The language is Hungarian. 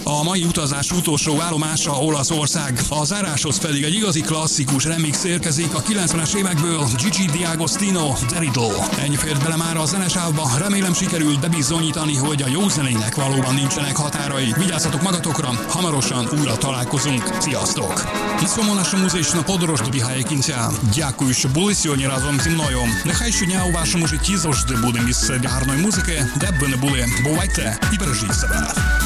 A mai utazás utolsó állomása Olaszország, a záráshoz pedig egy igazi klasszikus remix érkezik a 90-es évekből, Gigi D'Agostino, The Riddle. Ennyi fért bele már a zenesávba, remélem sikerült bebizonyítani, hogy a jó zenének valóban nincsenek határai. Vigyázzatok magatokra, hamarosan újra találkozunk. Sziasztok! На цьому наша музична подорож добігає кінця. Дякую, що були сьогодні разом зі мною. Нехай щодня у вашому житті завжди буде місце для гарної музики, де б ви не були. Бувайте і бережіть себе.